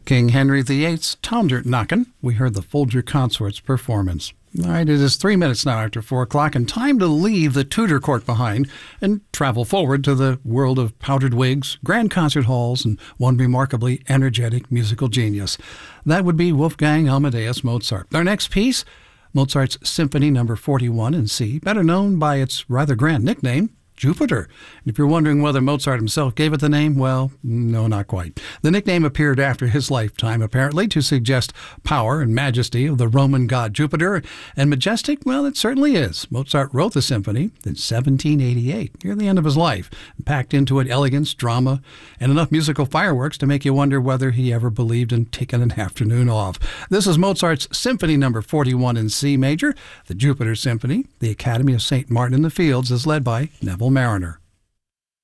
King Henry VIII's Taundernacken. We heard the Folger Consort's performance. All right, it is 3 minutes now after 4 o'clock, and time to leave the Tudor court behind and travel forward to the world of powdered wigs, grand concert halls, and one remarkably energetic musical genius. That would be Wolfgang Amadeus Mozart. Our next piece, Mozart's Symphony No. 41 in C, better known by its rather grand nickname, Jupiter. And if you're wondering whether Mozart himself gave it the name, well, no, not quite. The nickname appeared after his lifetime, apparently, to suggest power and majesty of the Roman god Jupiter. And majestic, well, it certainly is. Mozart wrote the symphony in 1788, near the end of his life, and packed into it elegance, drama, and enough musical fireworks to make you wonder whether he ever believed in taking an afternoon off. This is Mozart's Symphony No. 41 in C major, the Jupiter Symphony. The Academy of St. Martin in the Fields is led by Neville Mariner.